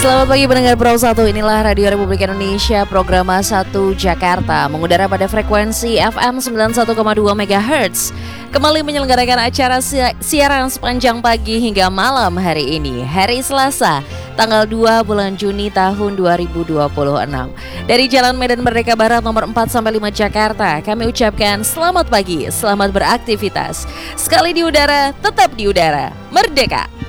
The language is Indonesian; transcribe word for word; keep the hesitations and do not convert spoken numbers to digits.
Selamat pagi pendengar Pro satu, inilah Radio Republik Indonesia, program satu Jakarta, mengudara pada frekuensi F M sembilan puluh satu koma dua megahertz. Kembali menyelenggarakan acara si- siaran sepanjang pagi hingga malam hari ini, hari Selasa, tanggal dua bulan Juni tahun dua ribu dua puluh enam. Dari Jalan Medan Merdeka Barat nomor empat sampai lima Jakarta, kami ucapkan selamat pagi, selamat beraktivitas. Sekali di udara, tetap di udara, merdeka!